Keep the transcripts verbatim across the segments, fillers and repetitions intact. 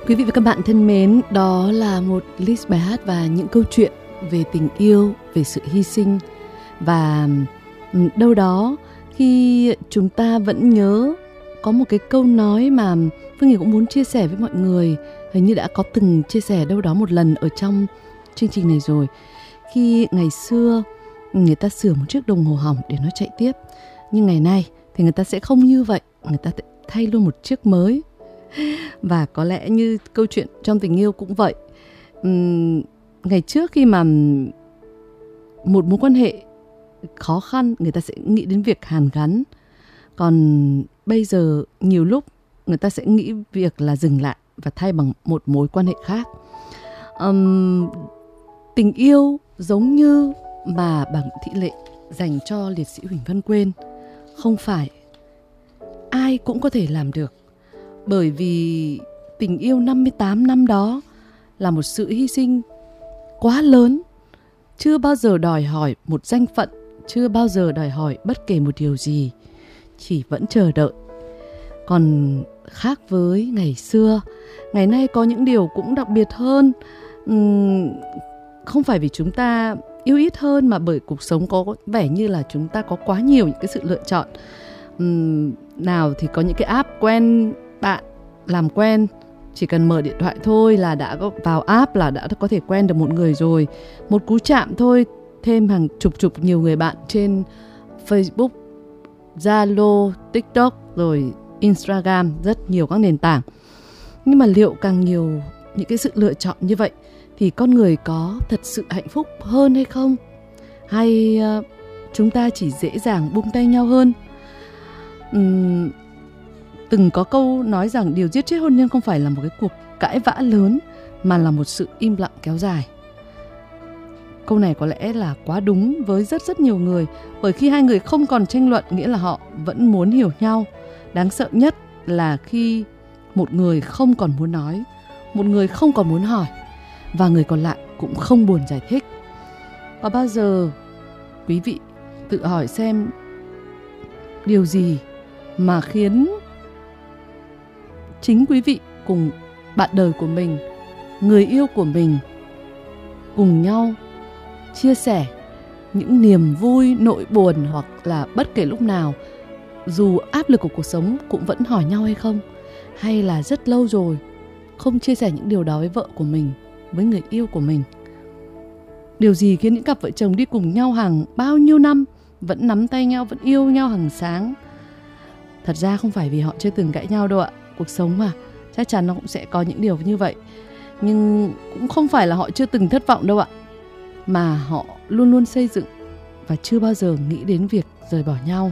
Quý vị và các bạn thân mến, đó là một list bài hát và những câu chuyện về tình yêu, về sự hy sinh. Và đâu đó khi chúng ta vẫn nhớ có một cái câu nói mà Phương Hiền cũng muốn chia sẻ với mọi người. Hình như đã có từng chia sẻ đâu đó một lần ở trong chương trình này rồi. Khi ngày xưa người ta sửa một chiếc đồng hồ hỏng để nó chạy tiếp, nhưng ngày nay thì người ta sẽ không như vậy, người ta thay luôn một chiếc mới. Và có lẽ như câu chuyện trong tình yêu cũng vậy. uhm, Ngày trước khi mà một mối quan hệ khó khăn, người ta sẽ nghĩ đến việc hàn gắn. Còn bây giờ nhiều lúc người ta sẽ nghĩ việc là dừng lại và thay bằng một mối quan hệ khác. um, Tình yêu giống như mà bà Nguyễn Thị Lệ dành cho liệt sĩ Huỳnh Văn Quên, không phải ai cũng có thể làm được. Bởi vì tình yêu năm mươi tám năm đó là một sự hy sinh quá lớn, chưa bao giờ đòi hỏi một danh phận, chưa bao giờ đòi hỏi bất kể một điều gì, chỉ vẫn chờ đợi. Còn khác với ngày xưa, ngày nay có những điều cũng đặc biệt hơn. uhm, Không phải vì chúng ta yêu ít hơn, mà bởi cuộc sống có vẻ như là chúng ta có quá nhiều những cái sự lựa chọn. uhm, Nào thì có những cái app quen bạn, làm quen, chỉ cần mở điện thoại thôi là đã có, vào app là đã có thể quen được một người rồi. Một cú chạm thôi, thêm hàng chục chục nhiều người bạn trên Facebook, Zalo, TikTok, rồi Instagram, rất nhiều các nền tảng. Nhưng mà liệu càng nhiều những cái sự lựa chọn như vậy thì con người có thật sự hạnh phúc hơn hay không? Hay uh, chúng ta chỉ dễ dàng buông tay nhau hơn? Uhm, Từng có câu nói rằng điều giết chết hôn nhân không phải là một cái cuộc cãi vã lớn, mà là một sự im lặng kéo dài. Câu này có lẽ là quá đúng với rất rất nhiều người. Bởi khi hai người không còn tranh luận, nghĩa là họ vẫn muốn hiểu nhau. Đáng sợ nhất là khi một người không còn muốn nói, một người không còn muốn hỏi, và người còn lại cũng không buồn giải thích. Có bao giờ quý vị tự hỏi xem điều gì mà khiến chính quý vị cùng bạn đời của mình, người yêu của mình cùng nhau chia sẻ những niềm vui, nỗi buồn, hoặc là bất kể lúc nào, dù áp lực của cuộc sống, cũng vẫn hỏi nhau hay không? Hay là rất lâu rồi không chia sẻ những điều đó với vợ của mình, với người yêu của mình? Điều gì khiến những cặp vợ chồng đi cùng nhau hàng bao nhiêu năm vẫn nắm tay nhau, vẫn yêu nhau hàng sáng? Thật ra không phải vì họ chưa từng cãi nhau đâu ạ. Cuộc sống mà, chắc chắn nó cũng sẽ có những điều như vậy. Nhưng cũng không phải là họ chưa từng thất vọng đâu ạ, mà họ luôn luôn xây dựng và chưa bao giờ nghĩ đến việc rời bỏ nhau.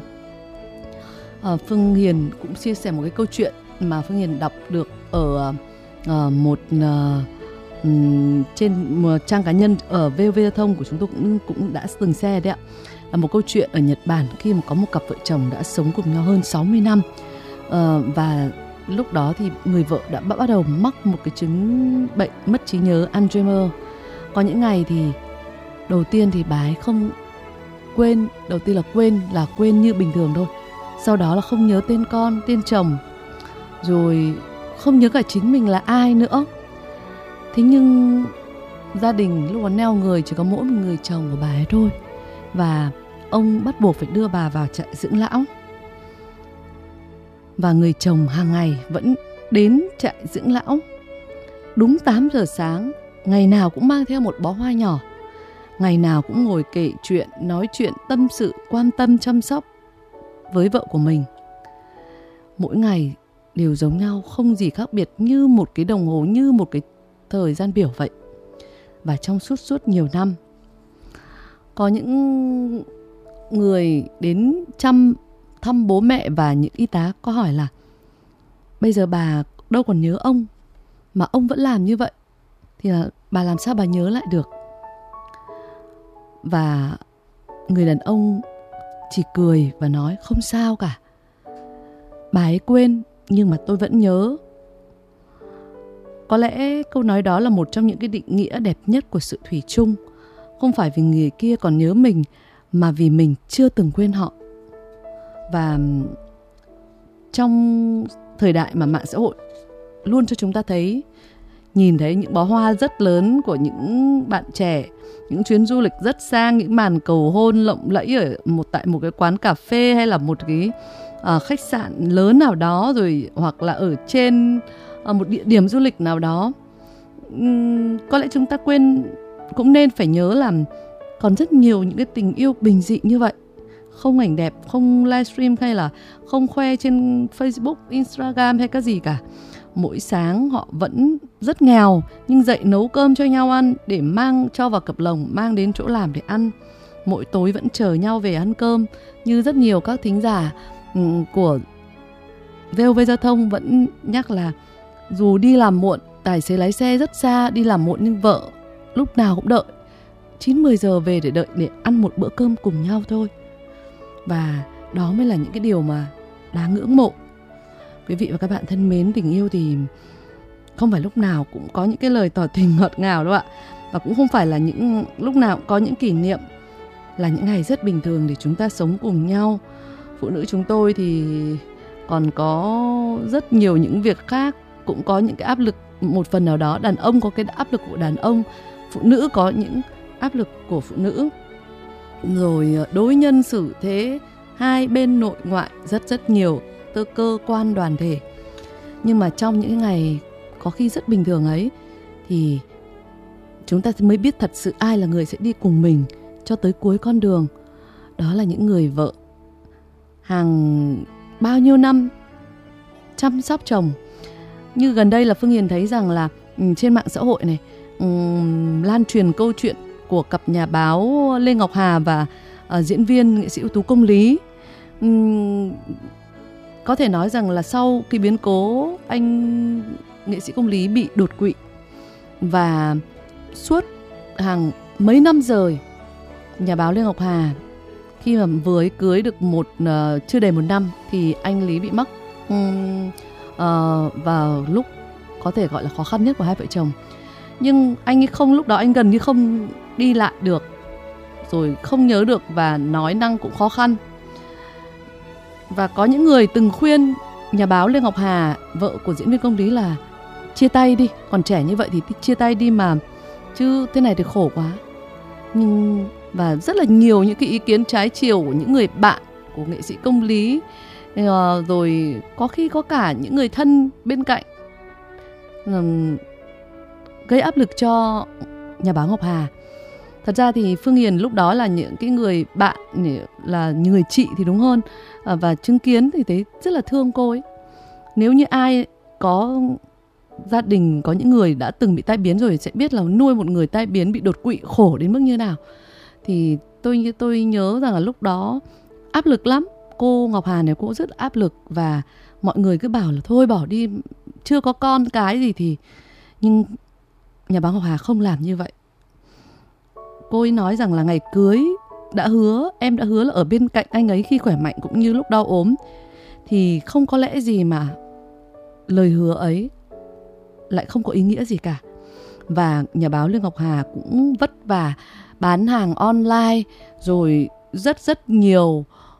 à, Phương Hiền cũng chia sẻ một cái câu chuyện mà Phương Hiền đọc được ở uh, một uh, um, trên một trang cá nhân ở vê o vê Giao thông của chúng tôi cũng, cũng đã từng share đấy ạ. Là một câu chuyện ở Nhật Bản, khi mà có một cặp vợ chồng đã sống cùng nhau hơn sáu mươi năm. uh, Và lúc đó thì người vợ đã bắt đầu mắc một cái chứng bệnh mất trí nhớ, Alzheimer. Có những ngày thì đầu tiên thì bà ấy không quên, đầu tiên là quên là quên như bình thường thôi. Sau đó là không nhớ tên con, tên chồng, rồi không nhớ cả chính mình là ai nữa. Thế nhưng gia đình lúc đó neo người, chỉ có mỗi một người chồng của bà ấy thôi. Và ông bắt buộc phải đưa bà vào trại dưỡng lão. Và người chồng hàng ngày vẫn đến trại dưỡng lão đúng tám giờ sáng, ngày nào cũng mang theo một bó hoa nhỏ, ngày nào cũng ngồi kể chuyện, nói chuyện, tâm sự, quan tâm, chăm sóc với vợ của mình. Mỗi ngày đều giống nhau, không gì khác biệt, như một cái đồng hồ, như một cái thời gian biểu vậy. Và trong suốt suốt nhiều năm, có những người đến chăm thăm bố mẹ, và những y tá có hỏi là bây giờ bà đâu còn nhớ ông, mà ông vẫn làm như vậy, thì là bà làm sao bà nhớ lại được? Và người đàn ông chỉ cười và nói không sao cả, bà ấy quên nhưng mà tôi vẫn nhớ. Có lẽ câu nói đó là một trong những cái định nghĩa đẹp nhất của sự thủy chung. Không phải vì người kia còn nhớ mình, mà vì mình chưa từng quên họ. Và trong thời đại mà mạng xã hội luôn cho chúng ta thấy, nhìn thấy những bó hoa rất lớn của những bạn trẻ, những chuyến du lịch rất sang, những màn cầu hôn lộng lẫy ở một tại một cái quán cà phê hay là một cái uh, khách sạn lớn nào đó, rồi hoặc là ở trên uh, một địa điểm du lịch nào đó. Uhm, có lẽ chúng ta quên, cũng nên phải nhớ là còn rất nhiều những cái tình yêu bình dị như vậy, không ảnh đẹp, không livestream hay là không khoe trên Facebook, Instagram hay cái gì cả. Mỗi sáng họ vẫn rất nghèo nhưng dậy nấu cơm cho nhau ăn để mang cho vào cặp lồng, mang đến chỗ làm để ăn. Mỗi tối vẫn chờ nhau về ăn cơm, như rất nhiều các thính giả um, của vê o vê Giao thông vẫn nhắc là dù đi làm muộn, tài xế lái xe rất xa, đi làm muộn nhưng vợ lúc nào cũng đợi chín mười giờ về để đợi để ăn một bữa cơm cùng nhau thôi. Và đó mới là những cái điều mà đáng ngưỡng mộ. Quý vị và các bạn thân mến, tình yêu thì không phải lúc nào cũng có những cái lời tỏ tình ngọt ngào đâu ạ. Và cũng không phải là những lúc nào cũng có những kỷ niệm, là những ngày rất bình thường để chúng ta sống cùng nhau. Phụ nữ chúng tôi thì còn có rất nhiều những việc khác, cũng có những cái áp lực một phần nào đó. Đàn ông có cái áp lực của đàn ông, phụ nữ có những áp lực của phụ nữ. Rồi đối nhân xử thế, hai bên nội ngoại, rất rất nhiều tơ cơ quan đoàn thể. Nhưng mà trong những ngày có khi rất bình thường ấy thì chúng ta mới biết thật sự ai là người sẽ đi cùng mình cho tới cuối con đường. Đó là những người vợ hàng bao nhiêu năm chăm sóc chồng. Như gần đây là Phương Hiền thấy rằng là trên mạng xã hội này um, lan truyền câu chuyện của cặp nhà báo Lê Ngọc Hà và uh, diễn viên nghệ sĩ ưu tú Công Lý. Um, có thể nói rằng là sau cái biến cố anh nghệ sĩ Công Lý bị đột quỵ, và suốt hàng mấy năm rồi nhà báo Lê Ngọc Hà khi mà vừa cưới được một uh, chưa đầy một năm thì anh Lý bị mắc um, uh, vào lúc có thể gọi là khó khăn nhất của hai vợ chồng. Nhưng anh ấy không, lúc đó anh gần như không đi lại được, rồi không nhớ được và nói năng cũng khó khăn. Và có những người từng khuyên nhà báo Lê Ngọc Hà, vợ của diễn viên Công Lý, là chia tay đi, còn trẻ như vậy thì chia tay đi mà, chứ thế này thì khổ quá. Nhưng và rất là nhiều những cái ý kiến trái chiều của những người bạn của nghệ sĩ Công Lý, rồi có khi có cả những người thân bên cạnh gây áp lực cho nhà báo Ngọc Hà. Thật ra thì Phương Hiền lúc đó là những cái người bạn, là người chị thì đúng hơn, và chứng kiến thì thấy rất là thương cô ấy. Nếu như ai có gia đình, có những người đã từng bị tai biến rồi sẽ biết là nuôi một người tai biến bị đột quỵ khổ đến mức như nào. Thì tôi tôi nhớ rằng là lúc đó áp lực lắm. Cô Ngọc Hà này cô rất áp lực, và mọi người cứ bảo là thôi bỏ đi, chưa có con cái gì thì. Nhưng nhà báo Ngọc Hà không làm như vậy. Cô ấy nói rằng là ngày cưới đã hứa, em đã hứa là ở bên cạnh anh ấy khi khỏe mạnh cũng như lúc đau ốm. Thì không có lẽ gì mà lời hứa ấy lại không có ý nghĩa gì cả. Và nhà báo Lê Ngọc Hà cũng vất vả bán hàng online, rồi rất rất nhiều